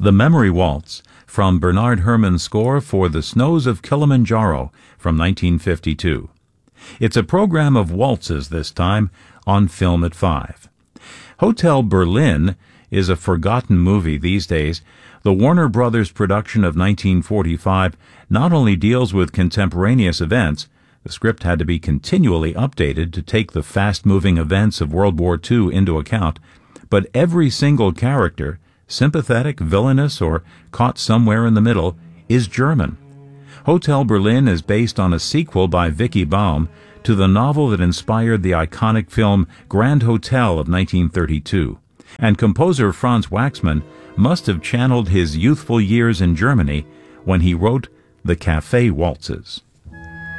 The Memory Waltz, from Bernard Herrmann's score for The Snows of Kilimanjaro from 1952. It's a program of waltzes this time, on film at 5. Hotel Berlin is a forgotten movie these days. The Warner Brothers production of 1945 not only deals with contemporaneous events, the script had to be continually updated to take the fast-moving events of World War II into account, but every single character, sympathetic, villainous, or caught somewhere in the middle, is German. Hotel Berlin is based on a sequel by Vicki Baum to the novel that inspired the iconic film Grand Hotel of 1932, and composer Franz Waxman must have channeled his youthful years in Germany when he wrote the Café Waltzes.